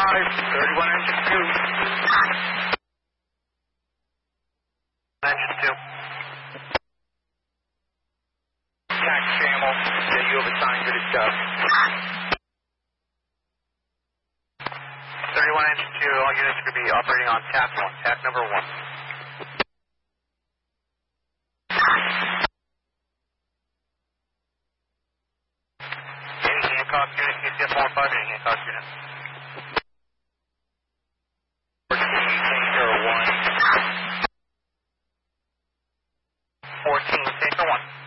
31 engine 2. Engine 2. Tax channel that you have assigned to the job. 31 engine 2, all units are going to be operating on TAC 1, TAC number 1. Any Hancock unit, KCF 115, any Hancock unit. 14, 01. 14, Tanker 1.